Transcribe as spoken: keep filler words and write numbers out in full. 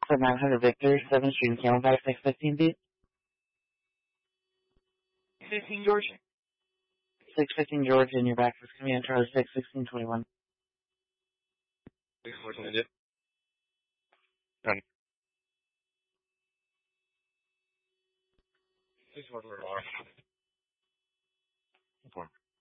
For nine hundred Victor, seven Street, Camelback, six fifteen feet. fifteen George. six fifteen George, and your back is going to be on Charlie six, sixteen twenty-one. six four twenty-two. Done. six four twenty-one.